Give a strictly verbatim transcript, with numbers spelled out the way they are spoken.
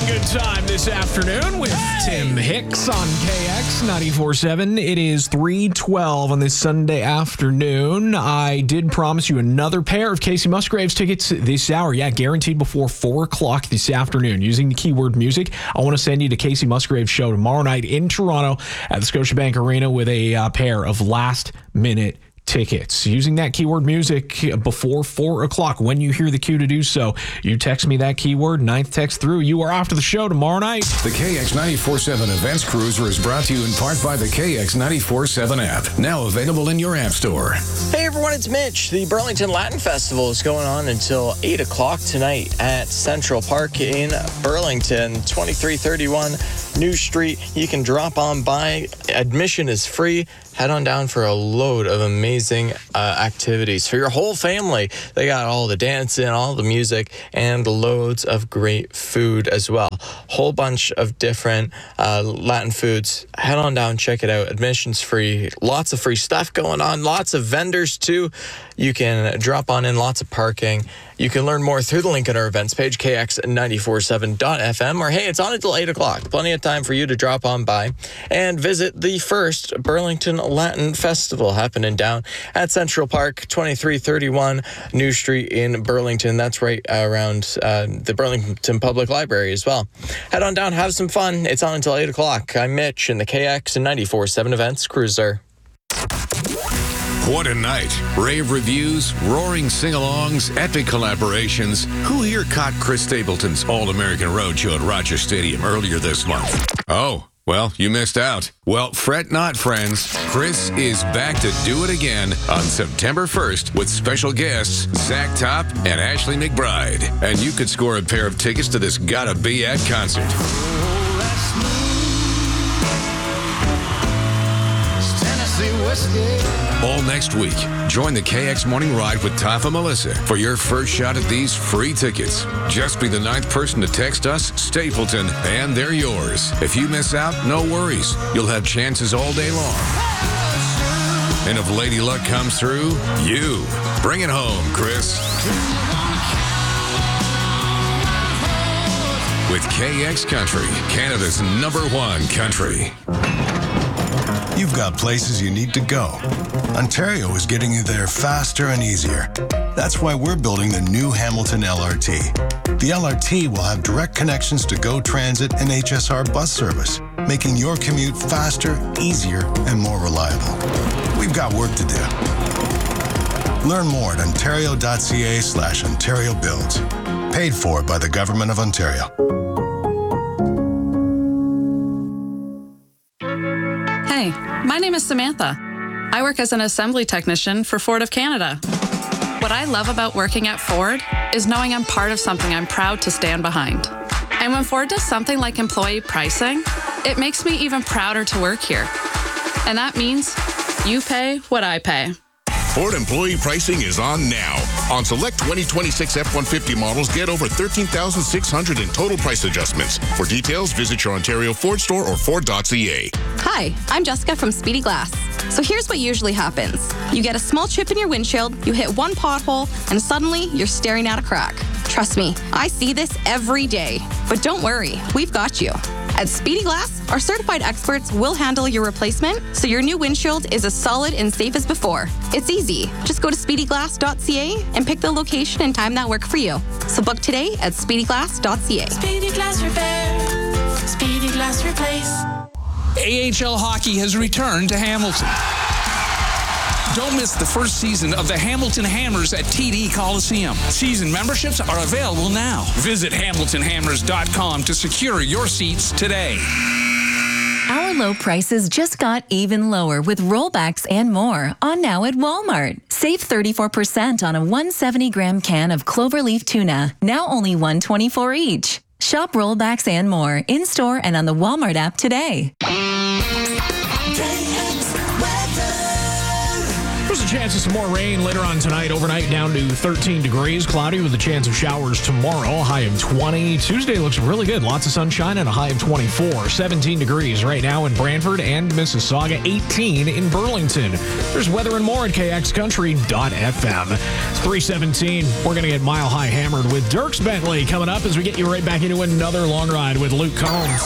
good time this afternoon with hey! Tim Hicks on K X ninety-four point seven. It is three twelve on this Sunday afternoon. I did promise you another pair of Casey Musgraves tickets this hour. Yeah, guaranteed before four o'clock this afternoon. Using the keyword music, I want to send you to Casey Musgraves' show tomorrow night in Toronto at the Scotiabank Arena with a uh, pair of last-minute tickets. Using that keyword music before four o'clock. When you hear the cue to do so, you text me that keyword, ninth text through. You are off to the show tomorrow night. The K X ninety-four point seven Events Cruiser is brought to you in part by the K X ninety-four point seven app. Now available in your app store. Hey everyone, it's Mitch. The Burlington Latin Festival is going on until eight o'clock tonight at Central Park in Burlington, twenty-three thirty-one New Street. You can drop on by. Admission is free. Head on down for a load of amazing uh, activities for your whole family. They got all the dancing, all the music, and loads of great food as well. Whole bunch of different uh, Latin foods. Head on down, check it out. Admission's free. Lots of free stuff going on. Lots of vendors too. You can drop on in. Lots of parking. You can learn more through the link on our events page, K X ninety-four point seven dot F M. Or hey, it's on until eight o'clock. Plenty of time for you to drop on by and visit the first Burlington Latin Festival happening down at Central Park, twenty-three thirty-one New Street in Burlington. That's right around uh, the Burlington Public Library as well. Head on down, have some fun. It's on until eight o'clock. I'm Mitch in the K X ninety-four point seven Events Cruiser. What a night. Rave reviews, roaring sing-alongs, epic collaborations. Who here caught Chris Stapleton's All-American Roadshow at Rogers Stadium earlier this month? Oh, well, you missed out. Well, fret not, friends. Chris is back to do it again on September first with special guests Zach Top and Ashley McBride. And you could score a pair of tickets to this Gotta Be At concert. All next week, join the K X Morning Ride with Taff and Melissa for your first shot at these free tickets. Just be the ninth person to text us, Stapleton, and they're yours. If you miss out, no worries. You'll have chances all day long. And if Lady Luck comes through, you. Bring it home, Chris. With K X Country, Canada's number one country. You've got places you need to go. Ontario is getting you there faster and easier. That's why we're building the new Hamilton L R T. The L R T will have direct connections to GO Transit and H S R bus service, making your commute faster, easier, and more reliable. We've got work to do. Learn more at ontario.ca slash Ontario Builds. Paid for by the Government of Ontario. Hey, my name is Samantha. I work as an assembly technician for Ford of Canada. What I love about working at Ford is knowing I'm part of something I'm proud to stand behind. And when Ford does something like employee pricing, it makes me even prouder to work here. And that means you pay what I pay. Ford employee pricing is on now. On select twenty twenty-six F one fifty models, get over thirteen thousand six hundred in total price adjustments. For details, visit your Ontario Ford store or Ford dot C A. Hi, I'm Jessica from Speedy Glass. So here's what usually happens. You get a small chip in your windshield, you hit one pothole, and suddenly you're staring at a crack. Trust me, I see this every day. But don't worry, we've got you. At Speedy Glass, our certified experts will handle your replacement so your new windshield is as solid and safe as before. It's easy. Just go to speedy glass dot C A and pick the location and time that work for you. So book today at speedy glass dot C A. Speedy Glass Repair. Speedy Glass Replace. A H L Hockey has returned to Hamilton. Don't miss the first season of the Hamilton Hammers at T D Coliseum. Season memberships are available now. Visit hamilton hammers dot com to secure your seats today. Our low prices just got even lower with rollbacks and more on now at Walmart. Save thirty-four percent on a one hundred seventy gram can of cloverleaf tuna, now only one hundred twenty-four dollars each. Shop rollbacks and more in-store and on the Walmart app today. There's a chance of some more rain later on tonight. Overnight down to thirteen degrees. Cloudy with a chance of showers tomorrow. A high of twenty. Tuesday looks really good. Lots of sunshine and a high of twenty-four. seventeen degrees right now in Brantford and Mississauga. eighteen in Burlington. There's weather and more at K X Country dot F M. It's three seventeen. We're going to get Mile High hammered with Dierks Bentley coming up as we get you right back into another long ride with Luke Combs.